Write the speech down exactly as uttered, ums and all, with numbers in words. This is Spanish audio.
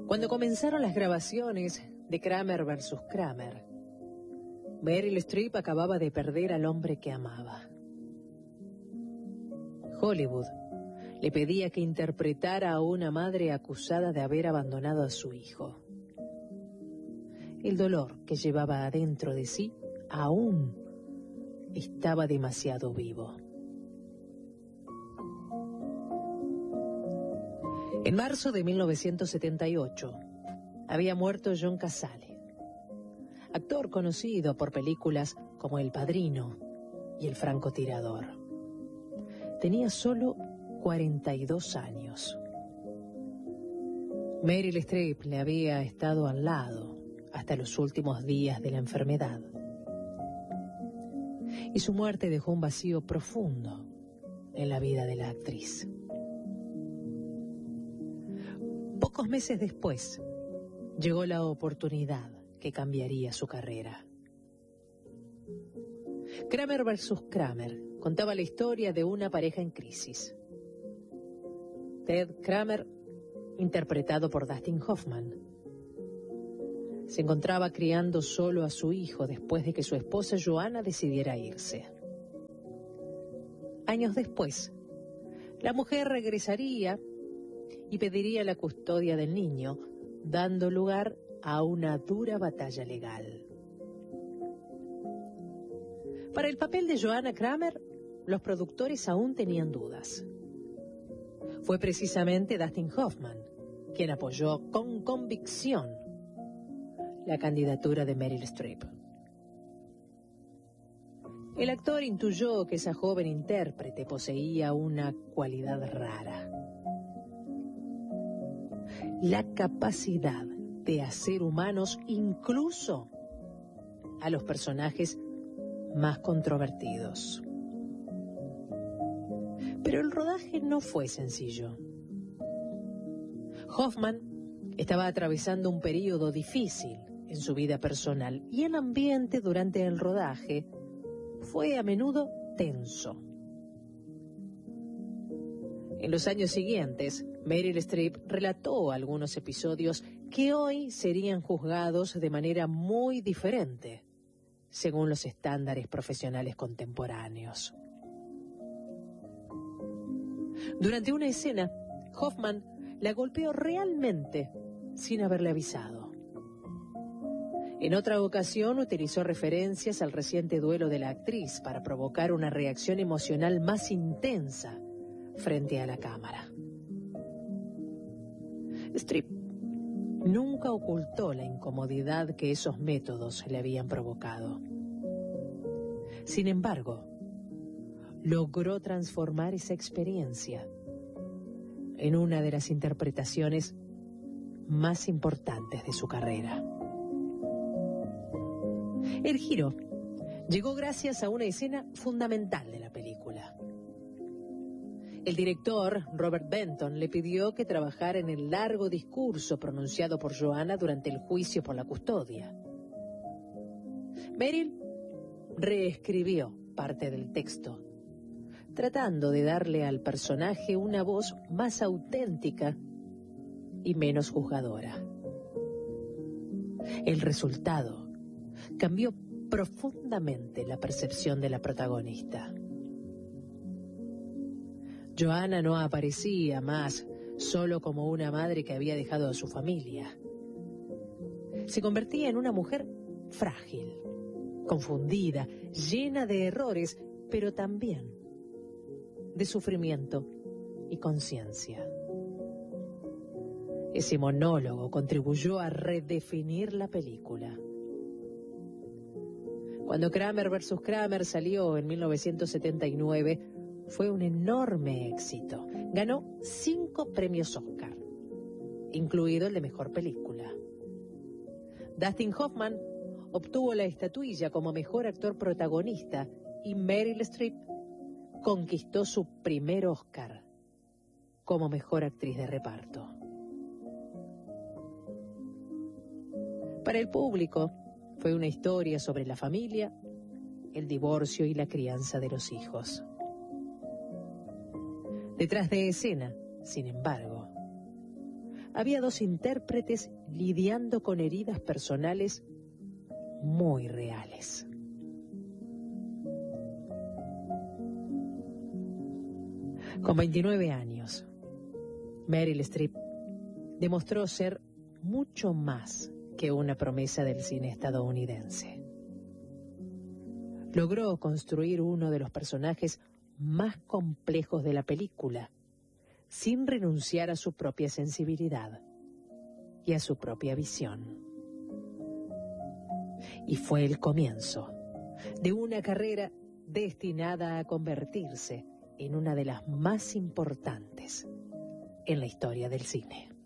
Cuando comenzaron las grabaciones de Kramer versus Kramer, Meryl Streep acababa de perder al hombre que amaba. Hollywood le pedía que interpretara a una madre acusada de haber abandonado a su hijo. El dolor que llevaba adentro de sí aún estaba demasiado vivo. En marzo de mil novecientos setenta y ocho había muerto John Cazale, actor conocido por películas como El Padrino y El Francotirador. Tenía solo cuarenta y dos años. Meryl Streep le había estado al lado hasta los últimos días de la enfermedad. Y su muerte dejó un vacío profundo en la vida de la actriz. Pocos meses después, llegó la oportunidad que cambiaría su carrera. Kramer versus Kramer contaba la historia de una pareja en crisis. Ted Kramer, interpretado por Dustin Hoffman, se encontraba criando solo a su hijo después de que su esposa Joanna decidiera irse. Años después, la mujer regresaría y pediría la custodia del niño, dando lugar a una dura batalla legal. Para el papel de Joanna Kramer, los productores aún tenían dudas. Fue precisamente Dustin Hoffman quien apoyó con convicción la candidatura de Meryl Streep. El actor intuyó que esa joven intérprete poseía una cualidad rara: la capacidad de hacer humanos incluso a los personajes más controvertidos. Pero el rodaje no fue sencillo. Hoffman estaba atravesando un periodo difícil en su vida personal y el ambiente durante el rodaje fue a menudo tenso. En los años siguientes, Meryl Streep relató algunos episodios que hoy serían juzgados de manera muy diferente, según los estándares profesionales contemporáneos. Durante una escena, Hoffman la golpeó realmente sin haberle avisado. En otra ocasión utilizó referencias al reciente duelo de la actriz para provocar una reacción emocional más intensa frente a la cámara. Streep nunca ocultó la incomodidad que esos métodos le habían provocado. Sin embargo, logró transformar esa experiencia en una de las interpretaciones más importantes de su carrera. El giro llegó gracias a una escena fundamental de la película. El director, Robert Benton, le pidió que trabajara en el largo discurso pronunciado por Joanna durante el juicio por la custodia. Meryl reescribió parte del texto, tratando de darle al personaje una voz más auténtica y menos juzgadora. El resultado cambió profundamente la percepción de la protagonista. Joanna no aparecía más solo como una madre que había dejado a su familia. Se convertía en una mujer frágil, confundida, llena de errores, pero también de sufrimiento y conciencia. Ese monólogo contribuyó a redefinir la película. Cuando Kramer versus Kramer salió en mil novecientos setenta y nueve, fue un enorme éxito. Ganó cinco premios Oscar, incluido el de Mejor Película. Dustin Hoffman obtuvo la estatuilla como Mejor Actor Protagonista y Meryl Streep conquistó su primer Oscar como Mejor Actriz de Reparto. Para el público, fue una historia sobre la familia, el divorcio y la crianza de los hijos. Detrás de escena, sin embargo, había dos intérpretes lidiando con heridas personales muy reales. Con veintinueve años, Meryl Streep demostró ser mucho más que una promesa del cine estadounidense. Logró construir uno de los personajes más complejos de la película, sin renunciar a su propia sensibilidad y a su propia visión. Y fue el comienzo de una carrera destinada a convertirse en una de las más importantes en la historia del cine.